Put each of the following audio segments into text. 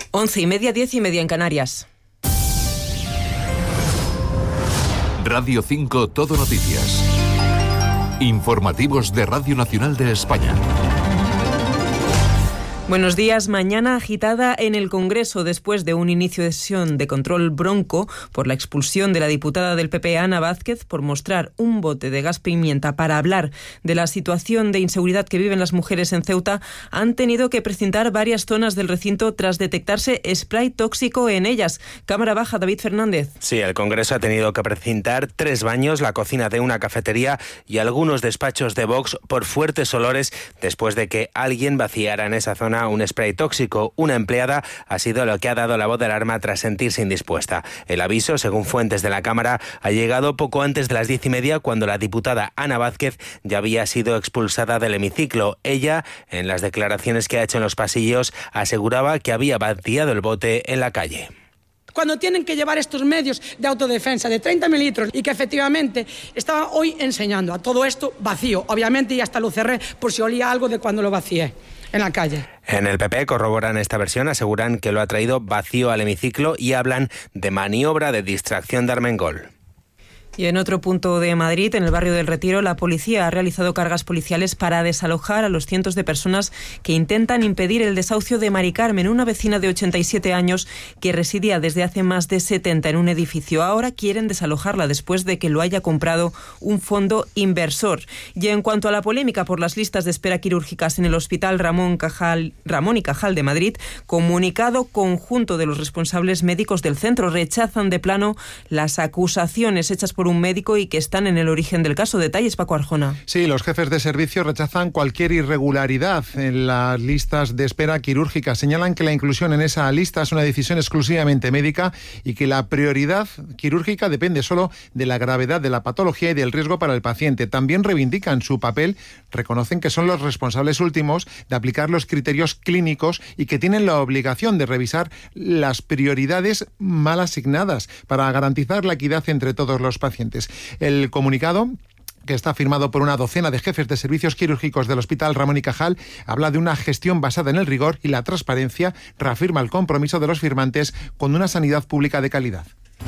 11:30, 10:30 en Canarias. Radio 5 Todo Noticias. Informativos de Radio Nacional de España. Buenos días. Mañana agitada en el Congreso después de un inicio de sesión de control bronco por la expulsión de la diputada del PP, Ana Vázquez, por mostrar un bote de gas pimienta para hablar de la situación de inseguridad que viven las mujeres en Ceuta. Han tenido que precintar varias zonas del recinto tras detectarse spray tóxico en ellas. Cámara baja, David Fernández. Sí, el Congreso ha tenido que precintar 3 baños, la cocina de una cafetería y algunos despachos de Vox por fuertes olores después de que alguien vaciara en esa zona un spray tóxico. Una empleada ha sido lo que ha dado la voz de alarma tras sentirse indispuesta. El aviso, según fuentes de la Cámara, ha llegado poco antes de las 10:30, cuando la diputada Ana Vázquez ya había sido expulsada del hemiciclo. Ella, en las declaraciones que ha hecho en los pasillos, aseguraba que había vaciado el bote en la calle. Cuando tienen que llevar estos medios de autodefensa de 30 mililitros y que efectivamente estaba hoy enseñando a todo esto vacío, obviamente, y hasta lo cerré por si olía algo de cuando lo vacié en la calle. En el PP corroboran esta versión, aseguran que lo ha traído vacío al hemiciclo y hablan de maniobra de distracción de Armengol. Y en otro punto de Madrid, en el barrio del Retiro, la policía ha realizado cargas policiales para desalojar a los cientos de personas que intentan impedir el desahucio de Mari Carmen, una vecina de 87 años que residía desde hace más de 70 en un edificio. Ahora quieren desalojarla después de que lo haya comprado un fondo inversor. Y en cuanto a la polémica por las listas de espera quirúrgicas en el Hospital Ramón y Cajal de Madrid, comunicado conjunto de los responsables médicos del centro rechazan de plano las acusaciones hechas por un médico y que están en el origen del caso. Detalles, Paco Arjona. Sí, los jefes de servicio rechazan cualquier irregularidad en las listas de espera quirúrgica. Señalan que la inclusión en esa lista es una decisión exclusivamente médica y que la prioridad quirúrgica depende solo de la gravedad de la patología y del riesgo para el paciente. También reivindican su papel, reconocen que son los responsables últimos de aplicar los criterios clínicos y que tienen la obligación de revisar las prioridades mal asignadas para garantizar la equidad entre todos los pacientes. El comunicado, que está firmado por una docena de jefes de servicios quirúrgicos del Hospital Ramón y Cajal, habla de una gestión basada en el rigor y la transparencia, reafirma el compromiso de los firmantes con una sanidad pública de calidad.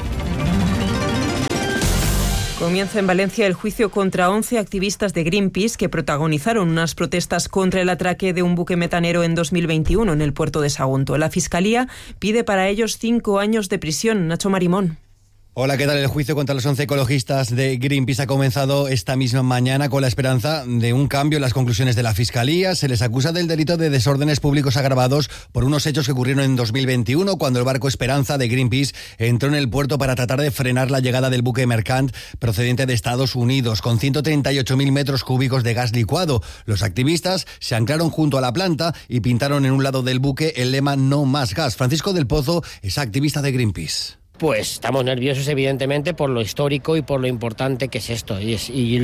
Comienza en Valencia el juicio contra 11 activistas de Greenpeace que protagonizaron unas protestas contra el atraque de un buque metanero en 2021 en el puerto de Sagunto. La Fiscalía pide para ellos 5 años de prisión. Nacho Marimón. Hola, ¿qué tal? El juicio contra los 11 ecologistas de Greenpeace ha comenzado esta misma mañana con la esperanza de un cambio en las conclusiones de la Fiscalía. Se les acusa del delito de desórdenes públicos agravados por unos hechos que ocurrieron en 2021 cuando el barco Esperanza de Greenpeace entró en el puerto para tratar de frenar la llegada del buque Mercant procedente de Estados Unidos con 138.000 metros cúbicos de gas licuado. Los activistas se anclaron junto a la planta y pintaron en un lado del buque el lema "No más gas". Francisco del Pozo es activista de Greenpeace. Pues estamos nerviosos, evidentemente, por lo histórico y por lo importante que es esto. Y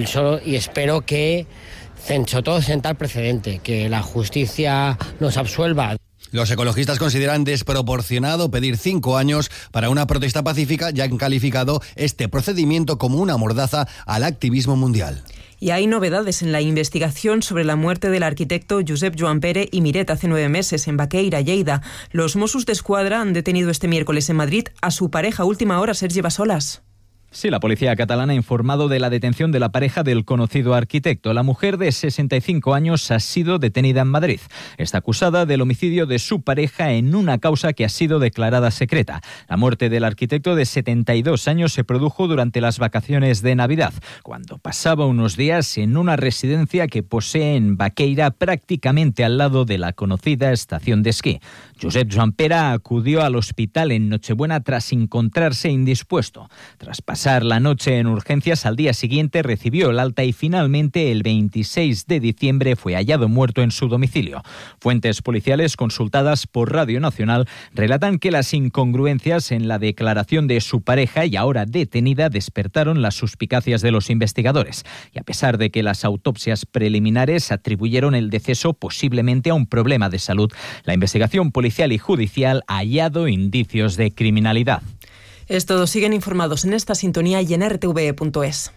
espero que, sobre todo, sentar precedente, que la justicia nos absuelva. Los ecologistas consideran desproporcionado pedir 5 años para una protesta pacífica, ya han calificado este procedimiento como una mordaza al activismo mundial. Y hay novedades en la investigación sobre la muerte del arquitecto Josep Joan Pere i Miret hace 9 meses en Baqueira, Lleida. Los Mossos d'Esquadra han detenido este miércoles en Madrid a su pareja. Última hora, Sergi Bassolas. Sí, la policía catalana ha informado de la detención de la pareja del conocido arquitecto. La mujer de 65 años ha sido detenida en Madrid. Está acusada del homicidio de su pareja en una causa que ha sido declarada secreta. La muerte del arquitecto de 72 años se produjo durante las vacaciones de Navidad, cuando pasaba unos días en una residencia que posee en Baqueira, prácticamente al lado de la conocida estación de esquí. Josep Joan Pere acudió al hospital en Nochebuena tras encontrarse indispuesto. Tras pasar la noche en urgencias, al día siguiente recibió el alta y finalmente el 26 de diciembre fue hallado muerto en su domicilio. Fuentes policiales consultadas por Radio Nacional relatan que las incongruencias en la declaración de su pareja y ahora detenida despertaron las suspicacias de los investigadores. Y a pesar de que las autopsias preliminares atribuyeron el deceso posiblemente a un problema de salud, la investigación policial y judicial ha hallado indicios de criminalidad. Es todo. Siguen informados en esta sintonía y en rtv.es.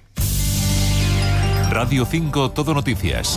Radio 5 Todo Noticias.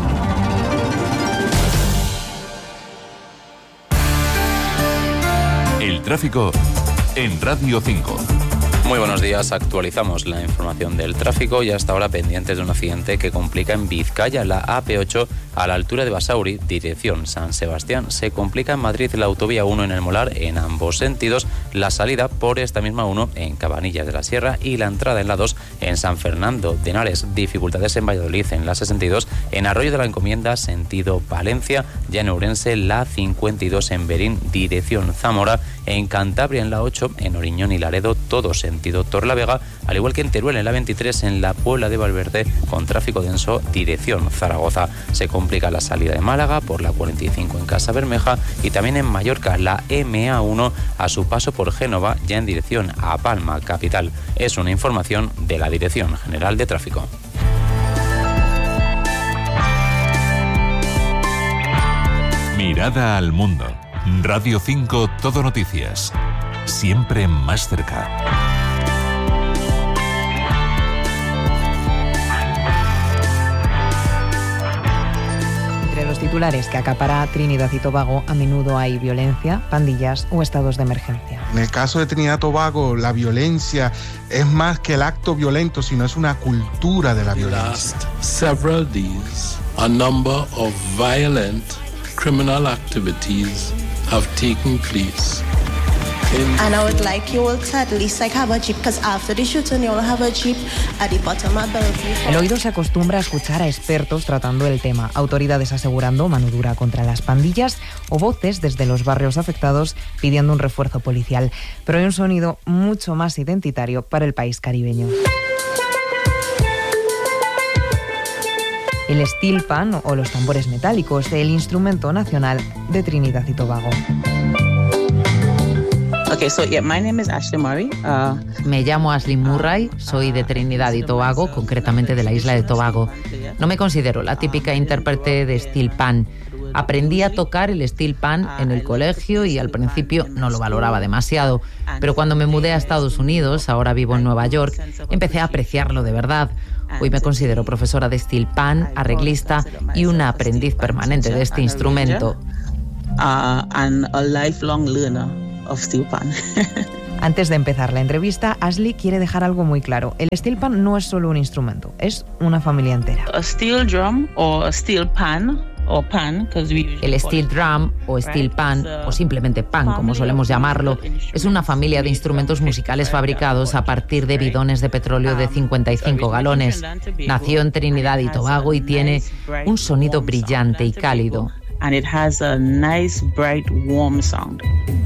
tráfico en Radio 5. Muy buenos días, actualizamos la información del tráfico y hasta ahora pendientes de un accidente que complica en Vizcaya la AP8 a la altura de Basauri, dirección San Sebastián. Se complica en Madrid la autovía 1 en el Molar en ambos sentidos, la salida por esta misma 1 en Cabanillas de la Sierra y la entrada en la 2 en San Fernando de Henares. Dificultades en Valladolid en la 62, en Arroyo de la Encomienda sentido Valencia, ya en Ourense la 52 en Berín dirección Zamora, en Cantabria en la 8 en Oriñón y Laredo todo sentido Torlavega, al igual que en Teruel en la 23 en la Puebla de Valverde con tráfico denso dirección Zaragoza. Se complica la salida de Málaga por la 45 en Casa Bermeja y también en Mallorca la MA1 a su paso por Génova ya en dirección a Palma capital. Es una información de la Dirección General de Tráfico. Mirada al mundo. Radio 5 Todo Noticias. Siempre más cerca. Entre los titulares que acapara Trinidad y Tobago, a menudo hay violencia, pandillas o estados de emergencia. En el caso de Trinidad y Tobago, la violencia es más que el acto violento, sino es una cultura de la violencia. Last several days, a number of violent criminal activities have taken place. And I would like you all to at least have a jeep, because after the shooting you all have a jeep at the bottom of Bellevue. El oído se acostumbra a escuchar a expertos tratando el tema, autoridades asegurando mano dura contra las pandillas o voces desde los barrios afectados pidiendo un refuerzo policial. Pero hay un sonido mucho más identitario para el país caribeño. El steel pan o los tambores metálicos, el instrumento nacional de Trinidad y Tobago. My name is Ashley Murray. Me llamo Ashley Murray, soy de Trinidad y Tobago, concretamente de la isla de Tobago. No me considero la típica intérprete de steel pan. Aprendí a tocar el steel pan en el colegio y al principio no lo valoraba demasiado. Pero cuando me mudé a Estados Unidos, ahora vivo en Nueva York, empecé a apreciarlo de verdad. Hoy me considero profesora de steel pan, arreglista y una aprendiz permanente de este instrumento. And a lifelong learner of steel pan. Antes de empezar la entrevista, Ashley quiere dejar algo muy claro. El steel pan no es solo un instrumento, es una familia entera. A steel drum or a steel pan. El steel drum o steel pan, o simplemente pan como solemos llamarlo, es una familia de instrumentos musicales fabricados a partir de bidones de petróleo de 55 galones. Nació en Trinidad y Tobago y tiene un sonido brillante y cálido. And it has a nice, bright, warm sound.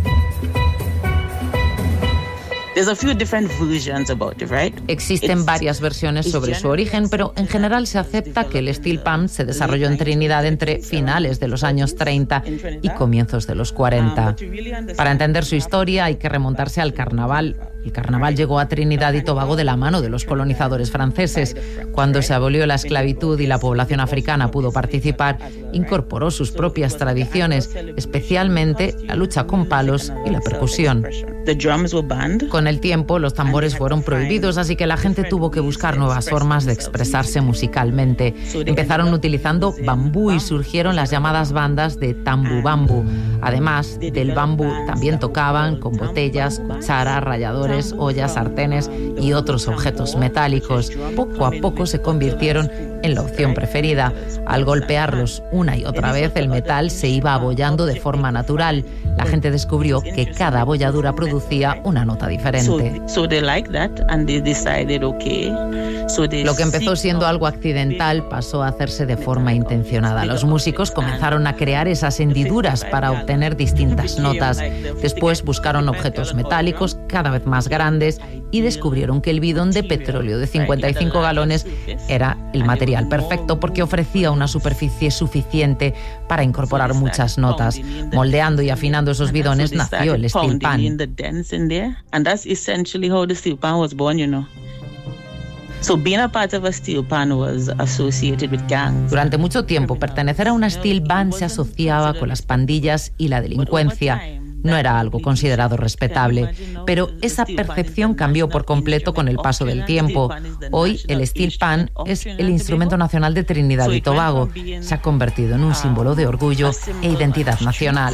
Existen varias versiones sobre su origen, pero en general se acepta que el steel pan se desarrolló en Trinidad entre finales de los años 30 y comienzos de los 40. Para entender su historia hay que remontarse al carnaval. El carnaval llegó a Trinidad y Tobago de la mano de los colonizadores franceses. Cuando se abolió la esclavitud y la población africana pudo participar, incorporó sus propias tradiciones, especialmente la lucha con palos y la percusión. Con el tiempo, los tambores fueron prohibidos, así que la gente tuvo que buscar nuevas formas de expresarse musicalmente. Empezaron utilizando bambú y surgieron las llamadas bandas de tambu bambú. Además del bambú, también tocaban con botellas, cucharas, ralladores, ollas, sartenes y otros objetos metálicos. Poco a poco se convirtieron en la opción preferida. Al golpearlos una y otra vez, el metal se iba abollando de forma natural. La gente descubrió que cada abolladura producía una nota diferente. Lo que empezó siendo algo accidental pasó a hacerse de forma intencionada. Los músicos comenzaron a crear esas hendiduras para obtener distintas notas. Después buscaron objetos metálicos cada vez más grandes y descubrieron que el bidón de petróleo de 55 galones era el material perfecto porque ofrecía una superficie suficiente para incorporar muchas notas. Moldeando y afinando esos bidones nació el steel pan. Durante mucho tiempo, pertenecer a una steel band se asociaba con las pandillas y la delincuencia. no era algo considerado respetable. Pero esa percepción cambió por completo con el paso del tiempo. Hoy el steel pan es el instrumento nacional de Trinidad y Tobago. Se ha convertido en un símbolo de orgullo e identidad nacional.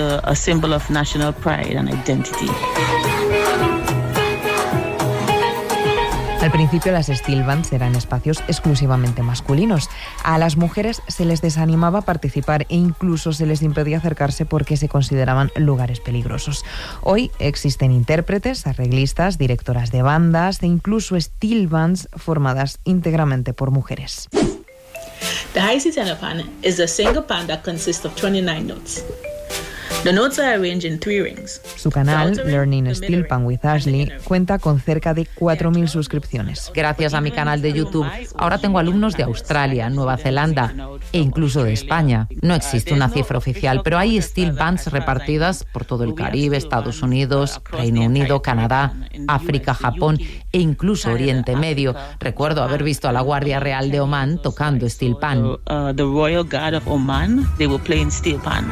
Al principio las steel bands eran espacios exclusivamente masculinos. A las mujeres se les desanimaba a participar e incluso se les impedía acercarse porque se consideraban lugares peligrosos. Hoy existen intérpretes, arreglistas, directoras de bandas e incluso steel bands formadas íntegramente por mujeres. The high-C tenor pan is a single pan that consists of 29 notes. The notes are arranged in 3 rings. Su canal, Learning Steel Pan with Ashley, cuenta con cerca de 4.000 suscripciones. Gracias a mi canal de YouTube, ahora tengo alumnos de Australia, Nueva Zelanda e incluso de España. No existe una cifra oficial, pero hay steel bands repartidas por todo el Caribe, Estados Unidos, Reino Unido, Canadá, África, Japón e incluso Oriente Medio. Recuerdo haber visto a la Guardia Real de Omán tocando steel pan. The Royal Guard of Oman, they were playing steel pan.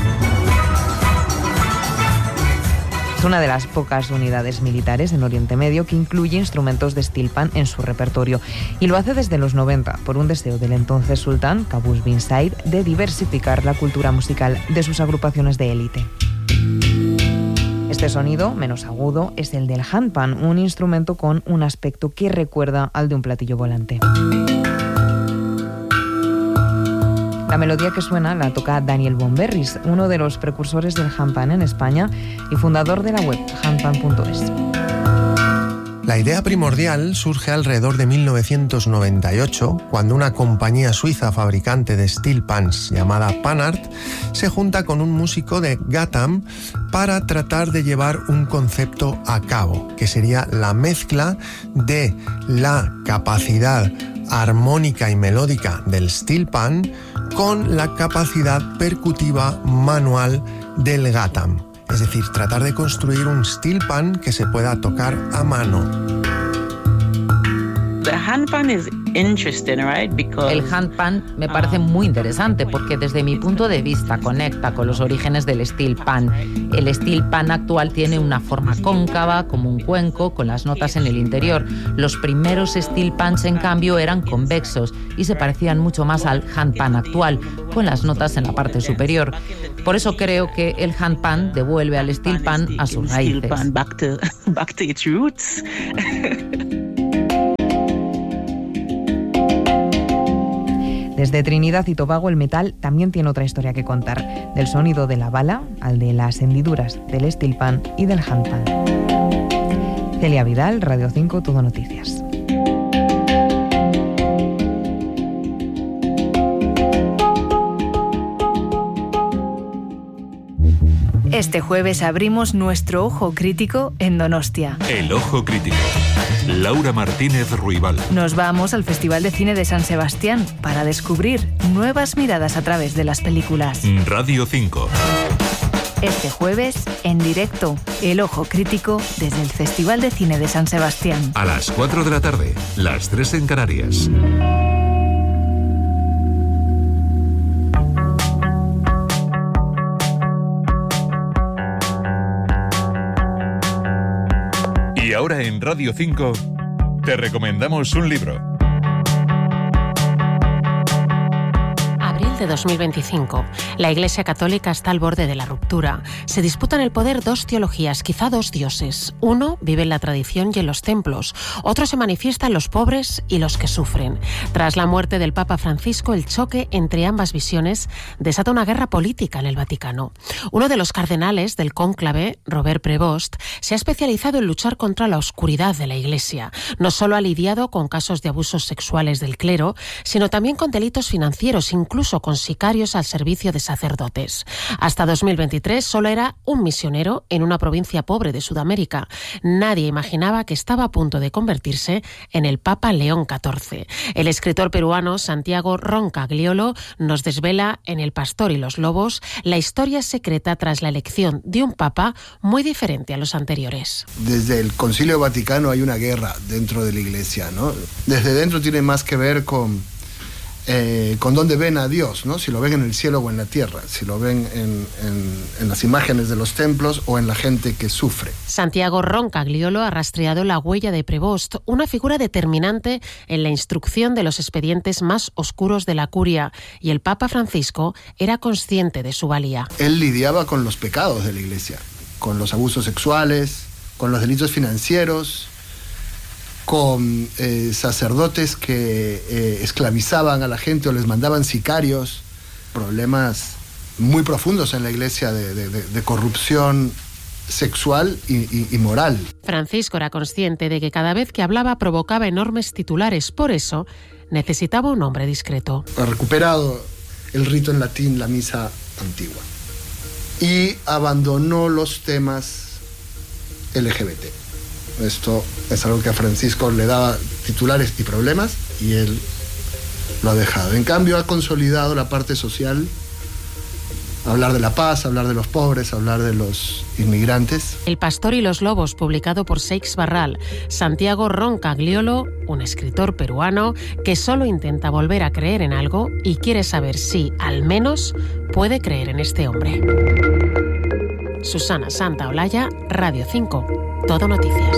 Es una de las pocas unidades militares en Oriente Medio que incluye instrumentos de steel pan en su repertorio y lo hace desde los 90 por un deseo del entonces sultán Qaboos bin Said de diversificar la cultura musical de sus agrupaciones de élite. Este sonido, menos agudo, es el del handpan, un instrumento con un aspecto que recuerda al de un platillo volante. La melodía que suena la toca Daniel Bomberris, uno de los precursores del handpan en España y fundador de la web handpan.es. La idea primordial surge alrededor de 1998, cuando una compañía suiza fabricante de steel pans llamada Panart se junta con un músico de Ghatam para tratar de llevar un concepto a cabo, que sería la mezcla de la capacidad armónica y melódica del steel pan con la capacidad percutiva manual del Ghatam. Es decir, tratar de construir un steel pan que se pueda tocar a mano. The handpan is interesting, right? Because el handpan me parece muy interesante porque desde mi punto de vista conecta con los orígenes del steel pan. El steel pan actual tiene una forma cóncava, como un cuenco, con las notas en el interior. Los primeros steel pans, en cambio, eran convexos y se parecían mucho más al handpan actual, con las notas en la parte superior. Por eso creo que el handpan devuelve al steel pan a sus raíces. Back to its roots. Desde Trinidad y Tobago el metal también tiene otra historia que contar, del sonido de la bala al de las hendiduras del steel pan y del handpan. Celia Vidal, Radio 5, Todo Noticias. Este jueves abrimos nuestro Ojo Crítico en Donostia. El Ojo Crítico. Laura Martínez Ruibal. Nos vamos al Festival de Cine de San Sebastián para descubrir nuevas miradas a través de las películas. Radio 5. Este jueves, en directo, El Ojo Crítico desde el Festival de Cine de San Sebastián. A las 4 de la tarde, las 3 en Canarias. Y ahora en Radio 5 te recomendamos un libro. Abril de 2025. La Iglesia Católica está al borde de la ruptura. Se disputan el poder dos teologías, quizá dos dioses. Uno vive en la tradición y en los templos. Otro se manifiesta en los pobres y los que sufren. Tras la muerte del Papa Francisco, el choque entre ambas visiones desata una guerra política en el Vaticano. Uno de los cardenales del cónclave, Robert Prevost, se ha especializado en luchar contra la oscuridad de la Iglesia. No solo ha lidiado con casos de abusos sexuales del clero, sino también con delitos financieros, incluso con sicarios al servicio de sacerdotes. Hasta 2023 solo era un misionero en una provincia pobre de Sudamérica. Nadie imaginaba que estaba a punto de convertirse en el Papa León XIV. El escritor peruano Santiago Roncagliolo nos desvela en El Pastor y los Lobos la historia secreta tras la elección de un papa muy diferente a los anteriores. Desde el Concilio Vaticano hay una guerra dentro de la Iglesia, ¿no? Desde dentro tiene más que ver con con dónde ven a Dios, ¿no? Si lo ven en el cielo o en la tierra, si lo ven en las imágenes de los templos o en la gente que sufre. Santiago Roncagliolo ha rastreado la huella de Prevost, una figura determinante en la instrucción de los expedientes más oscuros de la curia, y el Papa Francisco era consciente de su valía. Él lidiaba con los pecados de la Iglesia, con los abusos sexuales, con los delitos financieros, con sacerdotes que esclavizaban a la gente o les mandaban sicarios, problemas muy profundos en la Iglesia de corrupción sexual y moral. Francisco era consciente de que cada vez que hablaba provocaba enormes titulares, por eso necesitaba un hombre discreto. Ha recuperado el rito en latín, la misa antigua, y abandonó los temas LGBT. Esto es algo que a Francisco le daba titulares y problemas, y él lo ha dejado. En cambio, ha consolidado la parte social, hablar de la paz, hablar de los pobres, hablar de los inmigrantes. El pastor y los lobos, publicado por Seix Barral. Santiago Roncagliolo, un escritor peruano que solo intenta volver a creer en algo y quiere saber si, al menos, puede creer en este hombre. Susana Santaolalla, Radio 5. Todo Noticias.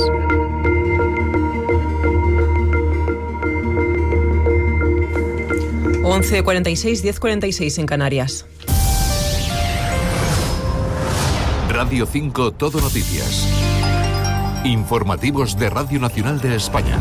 (11:46, 10:46 en Canarias). Radio 5 Todo Noticias. Informativos de Radio Nacional de España.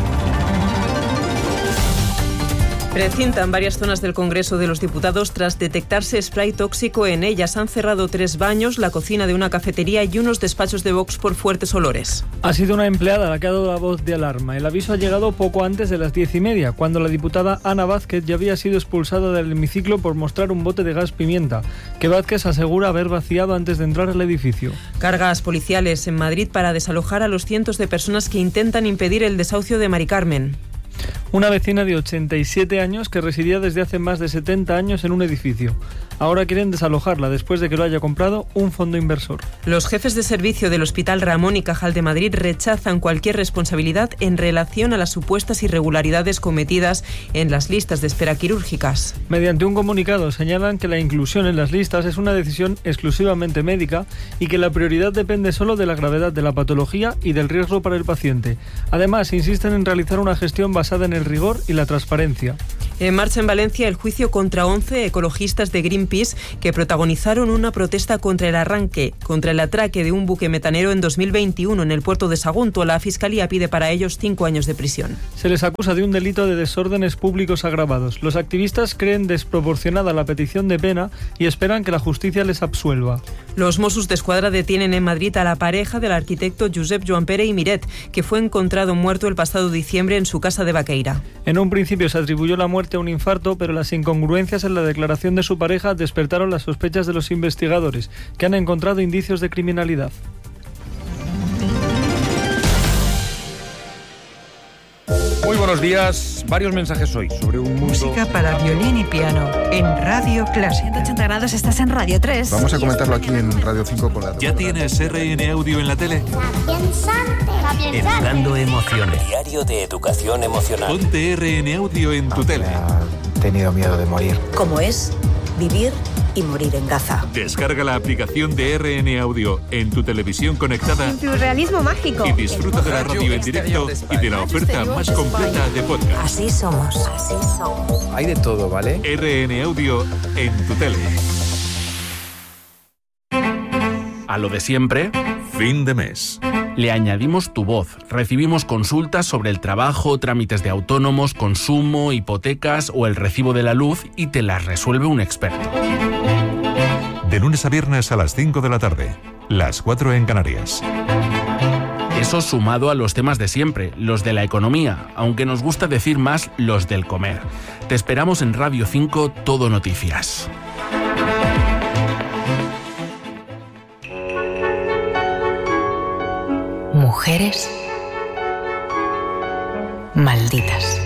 Precintan varias zonas del Congreso de los Diputados tras detectarse spray tóxico en ellas. Han cerrado 3 baños, la cocina de una cafetería y unos despachos de Vox por fuertes olores. Ha sido una empleada la que ha dado la voz de alarma. El aviso ha llegado poco antes de las 10:30, cuando la diputada Ana Vázquez ya había sido expulsada del hemiciclo por mostrar un bote de gas pimienta, que Vázquez asegura haber vaciado antes de entrar al edificio. Cargas policiales en Madrid para desalojar a los cientos de personas que intentan impedir el desahucio de Mari Carmen. Una vecina de 87 años que residía desde hace más de 70 años en un edificio. Ahora quieren desalojarla después de que lo haya comprado un fondo inversor. Los jefes de servicio del Hospital Ramón y Cajal de Madrid rechazan cualquier responsabilidad en relación a las supuestas irregularidades cometidas en las listas de espera quirúrgicas. Mediante un comunicado señalan que la inclusión en las listas es una decisión exclusivamente médica y que la prioridad depende solo de la gravedad de la patología y del riesgo para el paciente. Además, insisten en realizar una gestión basada en el rigor y la transparencia. En marcha en Valencia el juicio contra 11 ecologistas de Greenpeace que protagonizaron una protesta contra el atraque de un buque metanero en 2021 en el puerto de Sagunto. La Fiscalía pide para ellos 5 años de prisión. Se les acusa de un delito de desórdenes públicos agravados. Los activistas creen desproporcionada la petición de pena y esperan que la justicia les absuelva. Los Mossos d'Esquadra detienen en Madrid a la pareja del arquitecto Josep Joan Pere i Miret, que fue encontrado muerto el pasado diciembre en su casa de Baqueira. En un principio se atribuyó la muerte a un infarto, pero las incongruencias en la declaración de su pareja despertaron las sospechas de los investigadores, que han encontrado indicios de criminalidad. Muy buenos días. Varios mensajes hoy sobre un mundo... Música para violín y piano en Radio Clásica. 180 grados, estás en Radio 3. Vamos a comentarlo aquí en Radio 5 con la... ¿Ya tienes RN Audio en la tele? Educando emociones. Diario de educación emocional. Ponte RN Audio en tu tele. He tenido miedo de morir. ¿Cómo es vivir y morir en Gaza? Descarga la aplicación de RN Audio en tu televisión conectada. En tu realismo mágico. Y disfruta de la radio en directo y de la oferta más completa de podcast. Así somos. Así somos. Hay de todo, ¿vale? RN Audio en tu tele. A lo de siempre. Fin de mes. Le añadimos tu voz. Recibimos consultas sobre el trabajo, trámites de autónomos, consumo, hipotecas o el recibo de la luz y te las resuelve un experto. De lunes a viernes a las 5 de la tarde, las 4 en Canarias. Eso sumado a los temas de siempre, los de la economía, aunque nos gusta decir más los del comer. Te esperamos en Radio 5 Todo Noticias. Mujeres malditas.